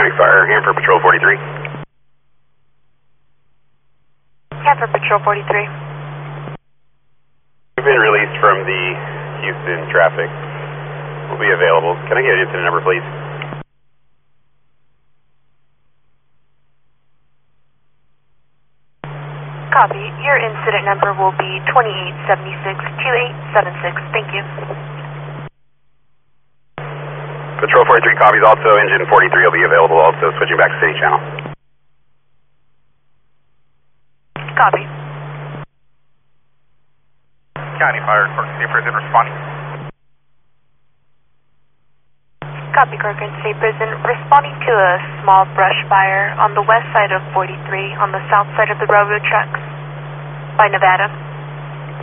County Fire, Hanford Patrol 43. Hanford Patrol 43. We've been released from the Houston traffic. We'll be available. Can I get an incident number, please? Copy. Your incident number will be 2876-2876. Thank you. Patrol 43 copies. Also, engine 43 will be available. Also, switching back to city channel. Copy. County Fire, Cork State Prison responding. Copy, Corcoran State Prison. Responding to a small brush fire on the west side of 43 on the south side of the railroad tracks by Nevada.